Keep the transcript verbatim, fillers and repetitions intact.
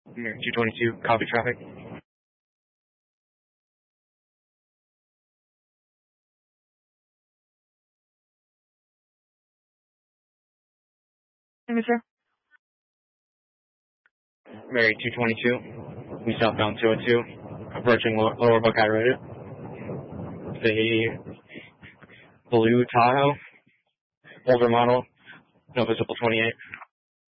two twenty-two, copy traffic. Yes, sir. Mary two twenty-two, we southbound two oh two, approaching Lower, Lower Buckeye Road. The blue Tahoe, older model, no visible twenty-eight.